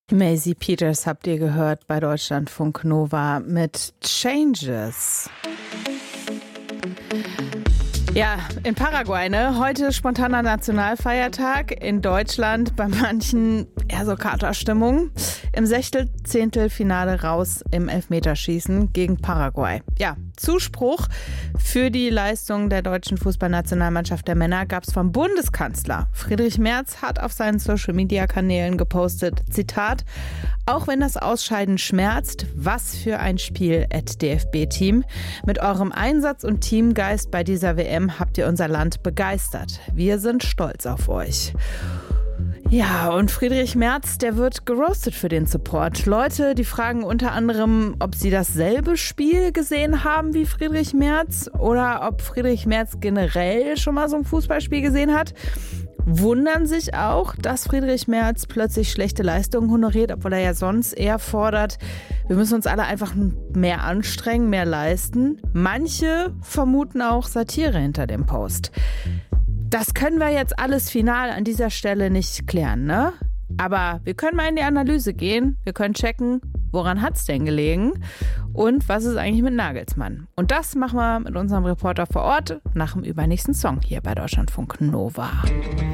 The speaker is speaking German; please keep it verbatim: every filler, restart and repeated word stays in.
Maisie Peters habt ihr gehört bei Deutschlandfunk Nova mit Changes. Ja, in Paraguay, ne? Heute spontaner Nationalfeiertag. In Deutschland bei manchen eher so Katerstimmung. Im Sechzehntelfinale raus im Elfmeterschießen gegen Paraguay. Ja, Zuspruch für die Leistung der deutschen Fußballnationalmannschaft der Männer gab es vom Bundeskanzler. Friedrich Merz hat auf seinen Social-Media-Kanälen gepostet, Zitat, auch wenn das Ausscheiden schmerzt, was für ein Spiel at D F B-Team. Mit eurem Einsatz und Teamgeist bei dieser W M habt ihr unser Land begeistert. Wir sind stolz auf euch. Ja, und Friedrich Merz, der wird geroastet für den Support. Leute, die fragen unter anderem, ob sie dasselbe Spiel gesehen haben wie Friedrich Merz oder ob Friedrich Merz generell schon mal so ein Fußballspiel gesehen hat. Wundern sich auch, dass Friedrich Merz plötzlich schlechte Leistungen honoriert, obwohl er ja sonst eher fordert, wir müssen uns alle einfach mehr anstrengen, mehr leisten. Manche vermuten auch Satire hinter dem Post. Das können wir jetzt alles final an dieser Stelle nicht klären, ne? Aber wir können mal in die Analyse gehen. Wir können checken, woran hat's denn gelegen und was ist eigentlich mit Nagelsmann. Und das machen wir mit unserem Reporter vor Ort nach dem übernächsten Song hier bei Deutschlandfunk Nova.